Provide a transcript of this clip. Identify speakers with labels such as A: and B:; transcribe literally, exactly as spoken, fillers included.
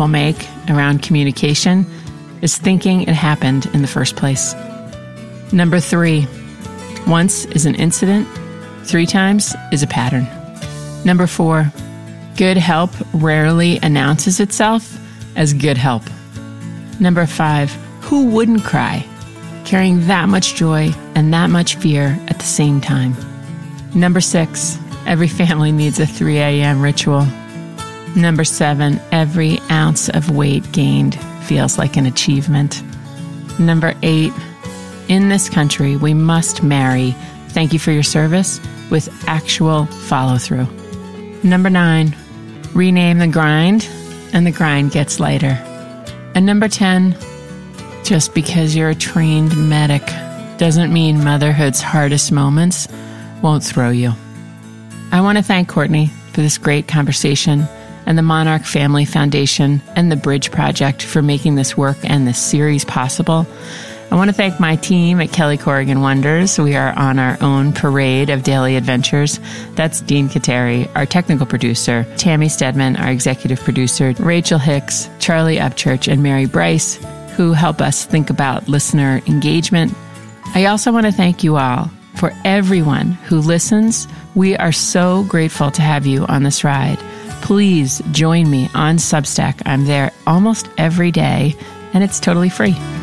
A: people make around communication is thinking it happened in the first place. Number three, once is an incident, three times is a pattern. Number four, good help rarely announces itself as good help. Number five, who wouldn't cry, carrying that much joy and that much fear at the same time? Number six, every family needs a three a.m. ritual. Number seven, every ounce of weight gained feels like an achievement. Number eight, in this country, we must marry thank you for your service with actual follow-through. Number nine, rename the grind and the grind gets lighter. And number ten, just because you're a trained medic doesn't mean motherhood's hardest moments won't throw you. I want to thank Courtney for this great conversation and the Monarch Family Foundation and the Bridge Project for making this work and this series possible. I want to thank my team at Kelly Corrigan Wonders. We are on our own parade of daily adventures. That's Dean Kateri, our technical producer, Tammy Stedman, our executive producer, Rachel Hicks, Charlie Upchurch, and Mary Bryce, who help us think about listener engagement. I also want to thank you all for everyone who listens. We are so grateful to have you on this ride. Please join me on Substack. I'm there almost every day, and it's totally free.